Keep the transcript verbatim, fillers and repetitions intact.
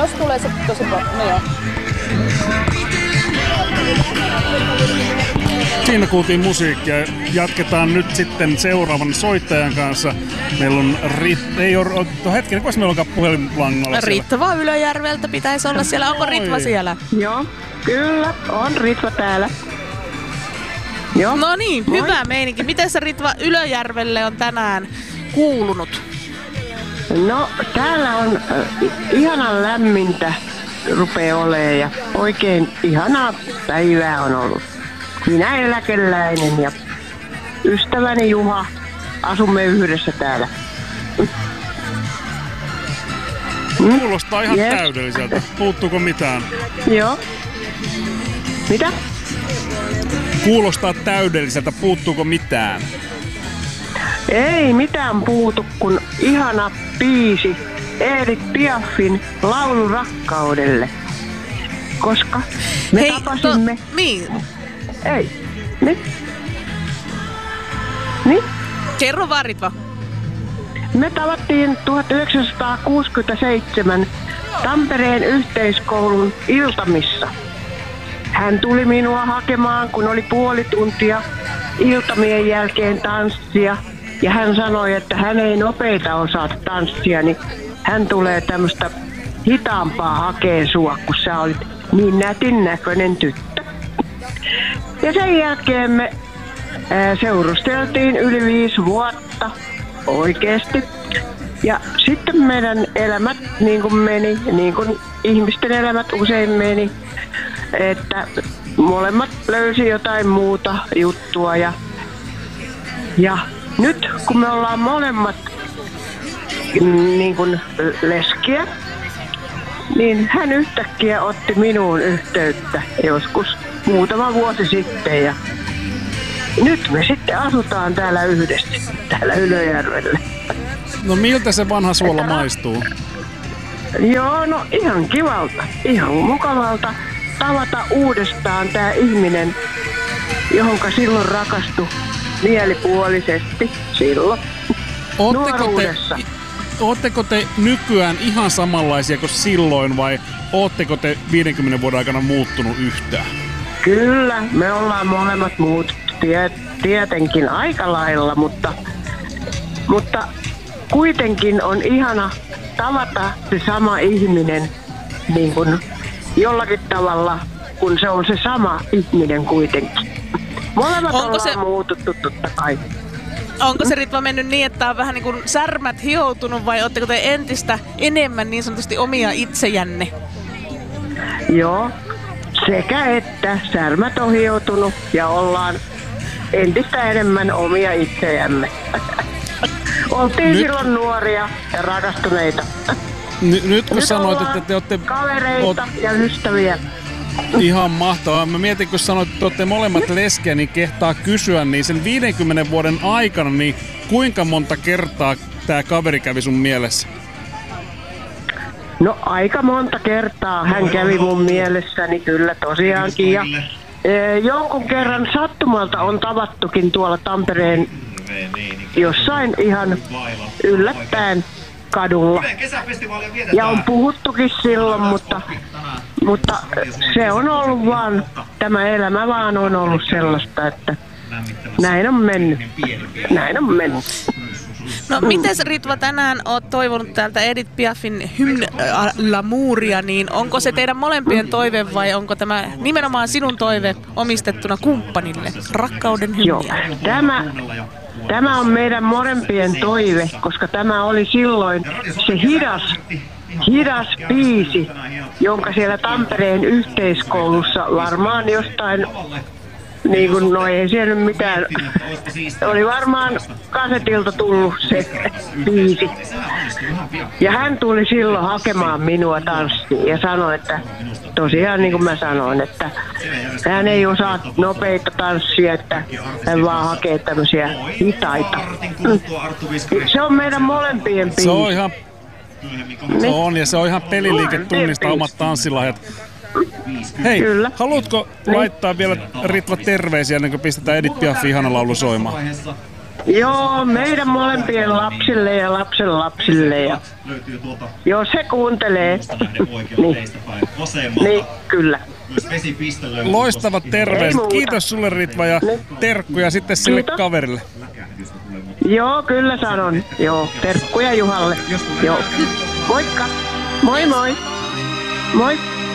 tosta tulee se tosi paljon. No joo. Siinä kuultiin musiikkia. Jatketaan nyt sitten seuraavan soittajan kanssa. Meillä on Rit... Ei ole... Hetken, kuinka meillä onkaan puhelinlangalla siellä? Ritva Ylöjärveltä pitäisi olla siellä. Onko Ritva siellä? Joo, kyllä. On Ritva täällä. Joo. No niin, Moi. hyvä meininki. Miten se Ritva Ylöjärvelle on tänään kuulunut? No, täällä on äh, ihanan lämmintä rupeaa olemaan ja oikein ihanaa päivää on ollut. Minä eläkeläinen ja ystäväni Juha asumme yhdessä täällä. Kuulostaa ihan yes. täydelliseltä. Puuttuuko mitään? Joo. Mitä? Kuulostaa täydelliseltä. Puuttuuko mitään? Ei mitään puutu, kun ihana biisi Edith Piafin Laulu rakkaudelle. Koska me Hei, tapasimme... To, niin. Ei. Niin? Niin? Kerro vaan, Ritva. Me tavattiin tuhatyhdeksänsataakuusikymmentäseitsemän Tampereen yhteiskoulun iltamissa. Hän tuli minua hakemaan, kun oli puoli tuntia iltamien jälkeen tanssia. Ja hän sanoi, että hän ei nopeita osaa tanssia, niin hän tulee tämmöistä hitaampaa hakeen sua, kun sä olit niin nätin näköinen tyttö. Ja sen jälkeen me ää, seurusteltiin yli viisi vuotta oikeesti. Ja sitten meidän elämät niin kuin meni, niin kuin ihmisten elämät usein meni, että molemmat löysi jotain muuta juttua. Ja, ja nyt kun me ollaan molemmat niin kuin leskiä, niin hän yhtäkkiä otti minuun yhteyttä joskus muutama vuosi sitten ja nyt me sitten asutaan täällä yhdessä, täällä Ylöjärvellä. No miltä se vanha suola Että... maistuu? Joo, no ihan kivalta, ihan mukavalta tavata uudestaan tää ihminen, johonka silloin rakastui mielipuolisesti silloin Ootteko nuoruudessa. Te, ootteko te nykyään ihan samanlaisia kuin silloin vai ootteko te viidenkymmenen vuoden aikana muuttunut yhtään? Kyllä, me ollaan molemmat muut tie, tietenkin aika lailla, mutta, mutta kuitenkin on ihana tavata se sama ihminen niin kuin jollakin tavalla, kun se on se sama ihminen kuitenkin. Molemmat Onko ollaan se... muututtu totta kai. Onko se Ritva mennyt niin, että on vähän niin kuin särmät hioutunut vai ootteko te entistä enemmän niin sanotusti omia itsejänne? Joo, sekä että särmät on hioutunut ja ollaan entistä enemmän omia itsejämme. Oltiin Nyt... silloin nuoria ja rakastuneita. N- nyt kun Nyt sanoit, että te olette... kavereita oot... ja ystäviä. Ihan mahtavaa. Mä mietin, kun sanoit, että olette molemmat leskeä, niin kehtaa kysyä, niin sen viidenkymmenen vuoden aikana, niin kuinka monta kertaa tää kaveri kävi sun mielessä? No aika monta kertaa hän kävi mun mielessäni kyllä tosiaankin. Ja, e, jonkun kerran sattumalta on tavattukin tuolla Tampereen jossain ihan yllättäen kadulla. Ja on puhuttukin silloin, mutta, mutta se on ollut vaan, tämä elämä vaan on ollut sellaista, että näin on mennyt. Näin on mennyt. No mites Ritva tänään oot toivonut täältä Edith Piafin Hymne l'Amouria, niin onko se teidän molempien toive vai onko tämä nimenomaan sinun toive omistettuna kumppanille? Rakkauden hymniä. Joo, tämä... Tämä on meidän molempien toive, koska tämä oli silloin se hidas, hidas biisi, jonka siellä Tampereen yhteiskoulussa varmaan jostain, niin kuin no ei siellä mitään, oli varmaan kasetilta tullut se biisi. Ja hän tuli silloin hakemaan minua tanssiin ja sanoi, että tosiaan niin kuin mä sanoin, että hän ei osaa nopeita tanssia, että hän vaan hakee tämmöisiä hitaita. Se on meidän molempien biisi. Se on ihan, se on, ja se on ihan peliliike tunnistaa omat tanssilahjat. Hei, Kyllä. haluatko niin. laittaa vielä Ritva terveisiä ennen kuin pistetään Edith Piafin ihana laulu soimaan? Joo, meidän molempien lapsille ja lapsen lapsille. Ja... Jos he kuuntelee. niin. niin, kyllä. Loistavat terveiset. Kiitos sulle Ritva ja terkkuja sitten sille Kiitos. kaverille. Joo, kyllä sanon. Joo, terkkuja Juhalle. Joo. Moikka. Moi moi. Moi.